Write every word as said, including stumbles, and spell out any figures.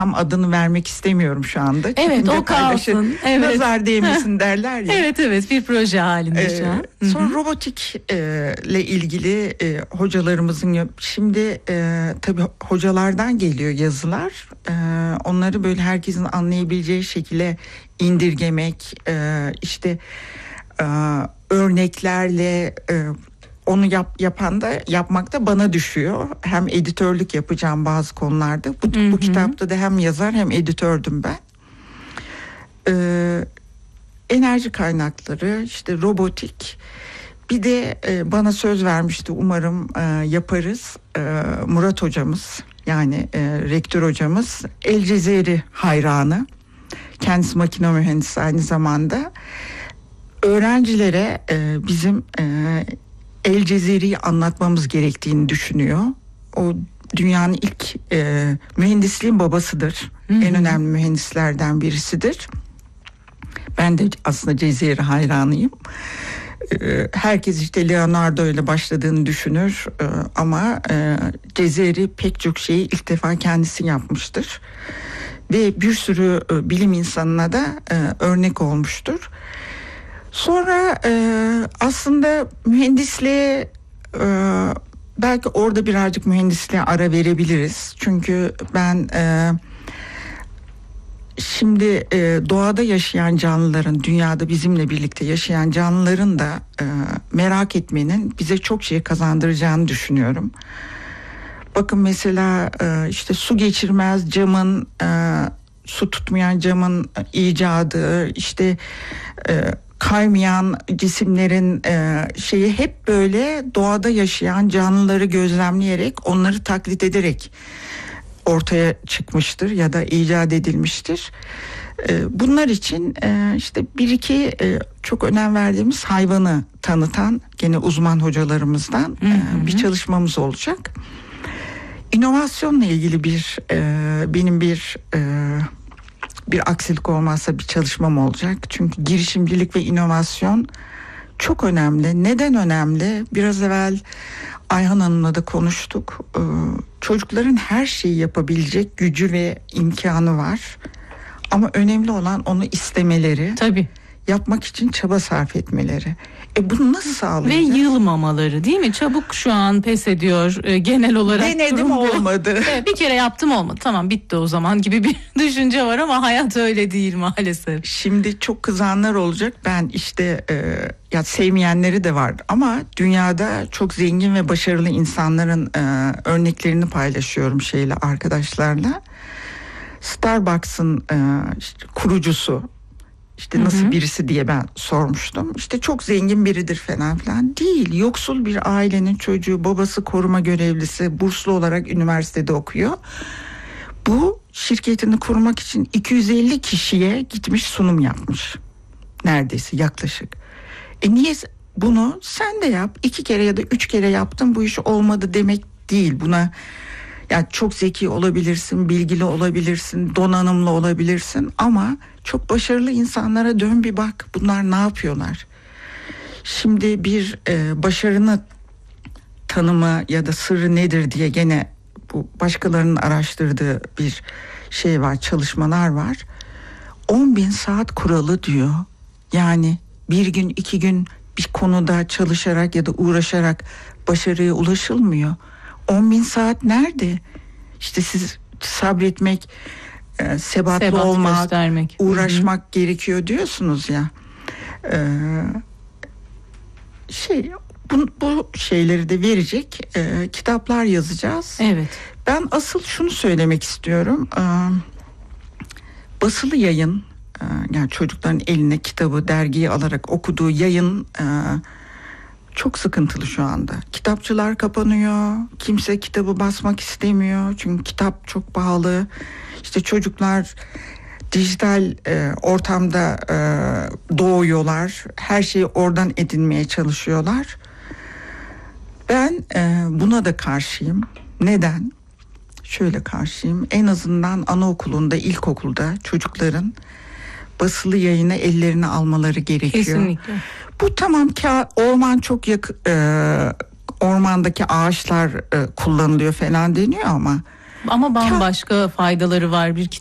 adını vermek istemiyorum şu anda. Evet, Çıkınca o kalsın. paylaşır. Evet. Nazar değmesin derler ya. Evet evet, bir proje halinde Ee, şu an. Sonra Hı-hı. robotik e, ile ilgili e, hocalarımızın yap- şimdi e, tabii hocalardan geliyor yazılar. E, onları böyle herkesin anlayabileceği şekilde indirgemek, e, işte e, örneklerle e, onu yap, yapan da yapmak da bana düşüyor. Hem editörlük yapacağım bazı konularda. Bu, Hı hı. bu kitapta da hem yazar hem editördüm ben. Ee, enerji kaynakları, işte robotik. Bir de e, bana söz vermişti, umarım e, yaparız. E, Murat hocamız, yani e, rektör hocamız, El Cezeri hayranı. Kendisi makine mühendisi aynı zamanda. Öğrencilere e, bizim e, El Cezeri'yi anlatmamız gerektiğini düşünüyor. O dünyanın ilk e, mühendisliğin babasıdır. Hı hı. En önemli mühendislerden birisidir. Ben de aslında Cezeri hayranıyım. E, herkes işte Leonardo ile başladığını düşünür. E, ama e, Cezeri pek çok şeyi ilk defa kendisi yapmıştır. Ve bir sürü e, bilim insanına da e, örnek olmuştur. Sonra e, aslında mühendisliğe e, belki orada birazcık mühendisliğe ara verebiliriz. Çünkü ben e, şimdi e, doğada yaşayan canlıların, dünyada bizimle birlikte yaşayan canlıların da e, merak etmenin bize çok şey kazandıracağını düşünüyorum. Bakın mesela e, işte su geçirmez camın, e, su tutmayan camın icadı, işte e, kaymayan cisimlerin e, şeyi, hep böyle doğada yaşayan canlıları gözlemleyerek, onları taklit ederek ortaya çıkmıştır ya da icat edilmiştir. E, bunlar için e, işte bir iki e, çok önem verdiğimiz hayvanı tanıtan gene uzman hocalarımızdan hı hı. E, bir çalışmamız olacak. İnovasyonla ilgili bir e, benim bir e, bir aksilik olmazsa bir çalışmam olacak. Çünkü girişimcilik ve inovasyon çok önemli. Neden önemli? Biraz evvel Ayhan Hanım'la da konuştuk. Ee, çocukların her şeyi yapabilecek gücü ve imkanı var. Ama önemli olan onu istemeleri. Tabii. Yapmak için çaba sarf etmeleri. E bunu nasıl sağlayacağız? Ve yılmamaları, değil mi? Çabuk şu an pes ediyor e, genel olarak. Denedim, olmadı. Evet, bir kere yaptım, olmadı. Tamam, bitti o zaman gibi bir düşünce var ama hayat öyle değil maalesef. Şimdi çok kızanlar olacak. Ben işte e, ya sevmeyenleri de var ama dünyada çok zengin ve başarılı insanların e, örneklerini paylaşıyorum şeyle, arkadaşlarla. Starbucks'ın e, işte kurucusu, İşte nasıl, hı hı, birisi diye ben sormuştum. İşte çok zengin biridir falan filan. Değil. Yoksul bir ailenin çocuğu, babası koruma görevlisi, burslu olarak üniversitede okuyor. Bu şirketini kurmak için iki yüz elli kişiye gitmiş, sunum yapmış. Neredeyse, yaklaşık. E niye bunu sen de yap? İki kere ya da üç kere yaptın, bu iş olmadı demek değil. Buna yani çok zeki olabilirsin, bilgili olabilirsin, donanımlı olabilirsin ama çok başarılı insanlara dön bir bak, bunlar ne yapıyorlar? Şimdi bir e, başarının tanımı ya da sırrı nedir diye gene bu başkalarının araştırdığı bir şey var, çalışmalar var. on bin saat kuralı diyor. Yani bir gün, iki gün bir konuda çalışarak ya da uğraşarak başarıya ulaşılmıyor. on bin saat nerede? İşte siz sabretmek, e, sebatlı Sebat olmak, göstermek, uğraşmak, hı-hı, gerekiyor diyorsunuz ya. Ee, şey bu, bu şeyleri de verecek e, kitaplar yazacağız. Evet. Ben asıl şunu söylemek istiyorum. Ee, basılı yayın, e, yani çocukların eline kitabı, dergiyi alarak okuduğu yayın e, çok sıkıntılı şu anda. Kitapçılar kapanıyor. Kimse kitabı basmak istemiyor. Çünkü kitap çok pahalı. İşte çocuklar dijital e, ortamda e, doğuyorlar. Her şeyi oradan edinmeye çalışıyorlar. Ben e, buna da karşıyım. Neden? Şöyle karşıyım. En azından anaokulunda, ilkokulda çocukların basılı yayını ellerine almaları gerekiyor. Kesinlikle. Bu tamam ki orman çok yakın, e, ormandaki ağaçlar e, kullanılıyor falan deniyor ama Ama bambaşka faydaları var bir